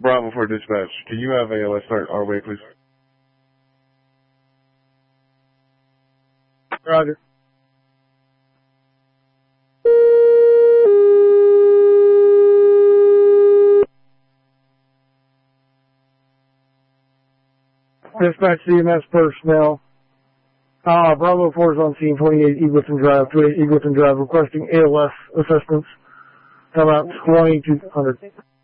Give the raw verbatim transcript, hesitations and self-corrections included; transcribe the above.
Bravo for dispatch. Can you have A L S start our way, please? Roger. Dispatch C M S personnel. Uh, Bravo four is on scene, twenty-eight Eagleton Drive, twenty-eight Eagleton Drive, requesting A L S assistance. How about twenty-two hundred?